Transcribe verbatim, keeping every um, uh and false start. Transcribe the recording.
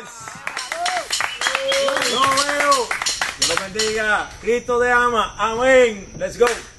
Nos vemos. Dios los bendiga. Cristo te ama. Amén. Let's go.